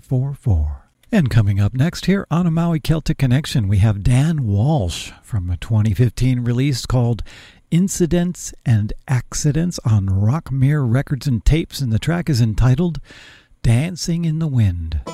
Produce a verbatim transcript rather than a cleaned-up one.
four four. And coming up next here on a Maui Celtic Connection, we have Dan Walsh from a twenty fifteen release called Incidents and Accidents on Rockmere Records and Tapes, and the track is entitled Dancing in the Wind.